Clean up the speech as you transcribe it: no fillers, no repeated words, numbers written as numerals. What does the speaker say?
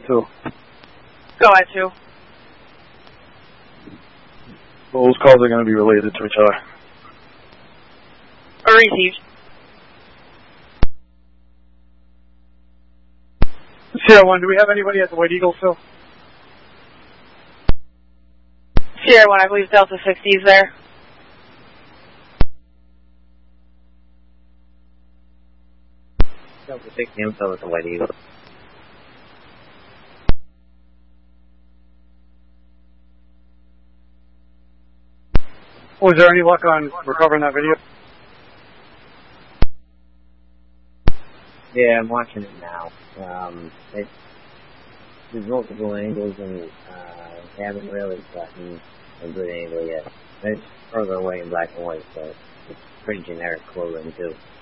2. Go at 2. Those calls are going to be related to each other. Or received. Sierra 1, do we have anybody at the White Eagle still? Sierra 1, I believe Delta 60 is there. Delta 60 info at the White Eagle. Was there any luck on recovering that video? Yeah, I'm watching it now. There's multiple angles and haven't really gotten a good angle yet. It's further away in black and white, so it's pretty generic clothing too.